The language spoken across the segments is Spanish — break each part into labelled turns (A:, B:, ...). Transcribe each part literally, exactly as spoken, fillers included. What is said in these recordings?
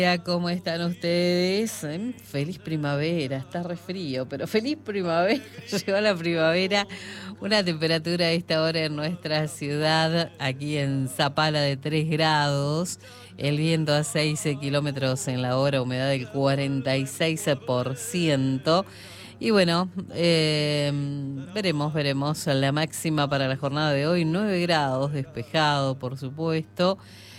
A: ¿Cómo están ustedes? ¿Eh? Feliz primavera, está re frío, pero feliz primavera, llegó la primavera, una temperatura a esta hora en nuestra ciudad, aquí en Zapala de tres grados, el viento a seis kilómetros en la hora, humedad del cuarenta y seis por ciento. Y bueno, eh, veremos, veremos la máxima para la jornada de hoy, nueve grados, despejado, por supuesto.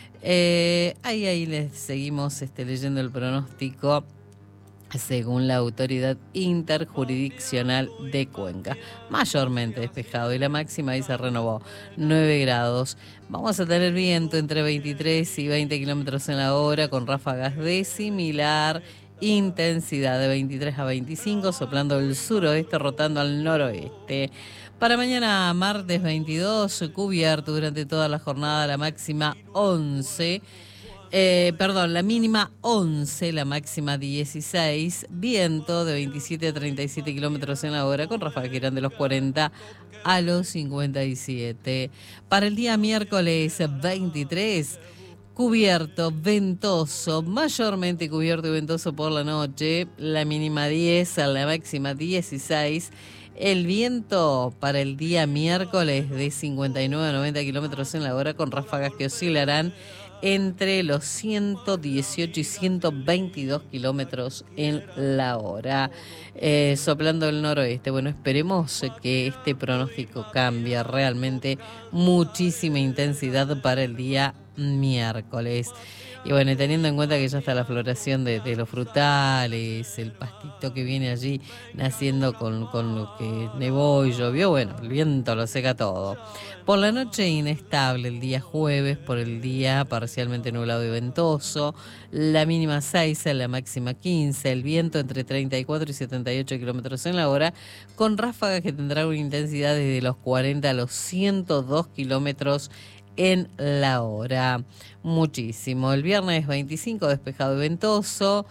A: Eh, ahí, ahí les seguimos este, leyendo el pronóstico según la Autoridad Interjurisdiccional de Cuenca. Mayormente despejado y la máxima ahí se renovó, nueve grados. Vamos a tener viento entre veintitrés y veinte kilómetros en la hora con ráfagas de similar intensidad de veintitrés a veinticinco, soplando del suroeste, rotando al noroeste. Para mañana, martes veintidós, cubierto durante toda la jornada, la máxima once. Eh, perdón, la mínima once, la máxima dieciséis. Viento de veintisiete a treinta y siete kilómetros en la hora, con ráfagas que irán de los cuarenta a los cincuenta y siete. Para el día miércoles veintitrés, cubierto, ventoso, mayormente cubierto y ventoso por la noche, la mínima diez, la máxima dieciséis. El viento para el día miércoles de cincuenta y nueve a noventa kilómetros en la hora, con ráfagas que oscilarán entre los ciento dieciocho y ciento veintidós kilómetros en la hora, eh, soplando el noroeste. Bueno, esperemos que este pronóstico cambie, realmente muchísima intensidad para el día miércoles. Y bueno, teniendo en cuenta que ya está la floración de, de los frutales, el pastito que viene allí naciendo con, con lo que nevó y llovió, bueno, el viento lo seca todo. Por la noche inestable el día jueves, por el día parcialmente nublado y ventoso, la mínima seis, la máxima quince, el viento entre treinta y cuatro y setenta y ocho kilómetros en la hora, con ráfagas que tendrán una intensidad desde los cuarenta a los ciento dos kilómetros en la hora. Muchísimo. El viernes veinticinco, despejado y ventoso,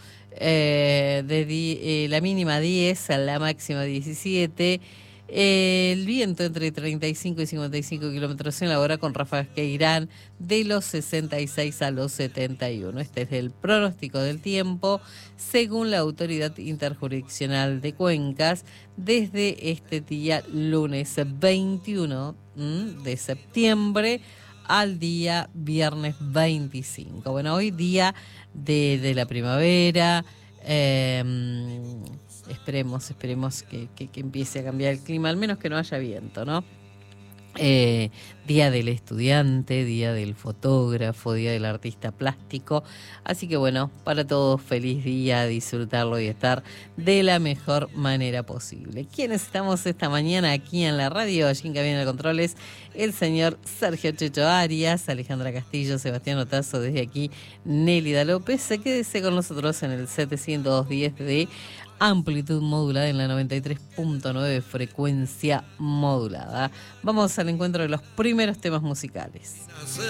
A: eh, de di, eh, la mínima diez, la máxima diecisiete. Eh, el viento entre treinta y cinco y cincuenta y cinco kilómetros en la hora, con ráfagas que irán de los sesenta y seis a los setenta y uno. Este es el pronóstico del tiempo según la Autoridad Interjurisdiccional de Cuencas desde este día lunes veintiuno mmm, de septiembre al día viernes veinticinco. Bueno, hoy día de, de la primavera. Eh, esperemos, esperemos que, que, que empiece a cambiar el clima, al menos que no haya viento, ¿no? Eh, día del estudiante, día del fotógrafo, día del artista plástico. Así que bueno, para todos feliz día, disfrutarlo y estar de la mejor manera posible. ¿Quiénes estamos esta mañana aquí en la radio? Allí en Cabina de Controles, el señor Sergio Checho Arias, Alejandra Castillo, Sebastián Otazo, desde aquí Nélida López. Quédese con nosotros en el setecientos diez de amplitud modulada en la noventa y tres punto nueve frecuencia modulada. Vamos al encuentro de los primeros temas musicales.